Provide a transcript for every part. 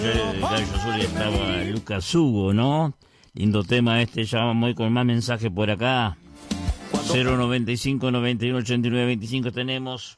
Gallo Azul estaba Lucas Hugo, ¿no? Lindo tema este, ya vamos a ir con más mensajes por acá. 095 91 89 25 tenemos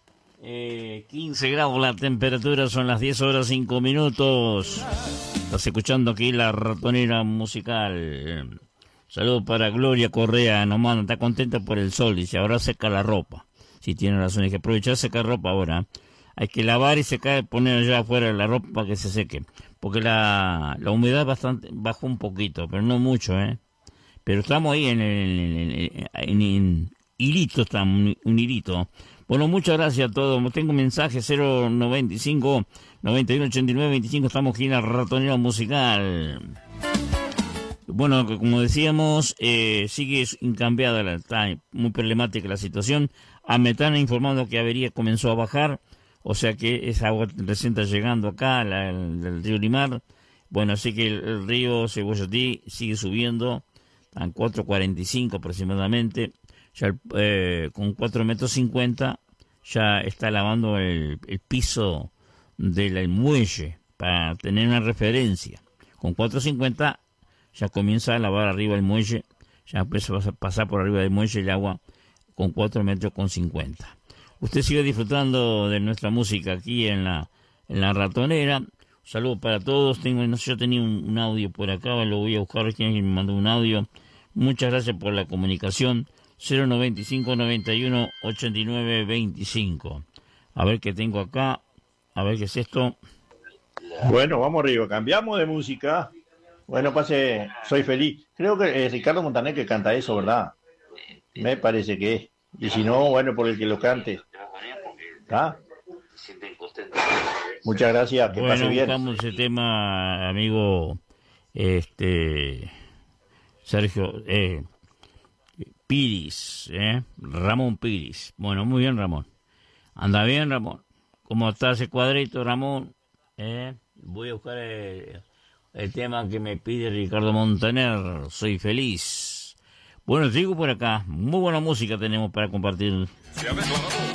15 grados la temperatura, son las 10 horas 5 minutos. Estás escuchando aquí la Ratonera Musical. Saludos para Gloria Correa, nos manda, está contenta por el sol, dice, ahora seca la ropa. Sí, tiene razón, hay que aprovechar secar ropa ahora. Hay que lavar y secar, poner allá afuera la ropa para que se seque. Porque la humedad bajó un poquito, pero no mucho, ¿eh? Pero estamos ahí en hilito, estamos, un hilito. Bueno, muchas gracias a todos. Tengo un mensaje 095 91 89 25. Estamos aquí en la Ratonera Musical. Bueno, como decíamos, sigue incambiada, está muy problemática la situación. Ametana informando que Avería comenzó a bajar, o sea que esa agua recién está llegando acá, del río Limar. Bueno, así que el río Cebollatí sigue subiendo, a 4.45 aproximadamente, ya con 4,50 metros ya está lavando el piso del muelle, para tener una referencia. Con 4.50 ya comienza a lavar arriba el muelle, ya empieza a pasar por arriba del muelle el agua con 4,50 metros. Usted sigue disfrutando de nuestra música aquí en la Ratonera. Un saludo para todos. Yo tenía un audio por acá, lo voy a buscar, quien me mandó un audio. Muchas gracias por la comunicación. 095 91 89 25. A ver qué tengo acá. A ver qué es esto. Bueno, vamos arriba. Cambiamos de música. Bueno, pase, soy feliz. Creo que es Ricardo Montaner que canta eso, ¿verdad? Me parece que es. Y si no, bueno, por el que lo cante. ¿Ah? Muchas gracias, que pase bien. Buscamos ese tema, amigo Sergio Piris, Ramón Piris. Bueno, muy bien, Ramón. Anda bien, Ramón. ¿Cómo está ese cuadrito, Ramón? Voy a buscar el tema que me pide Ricardo Montaner, Soy Feliz. Bueno, sigo por acá. Muy buena música tenemos para compartir.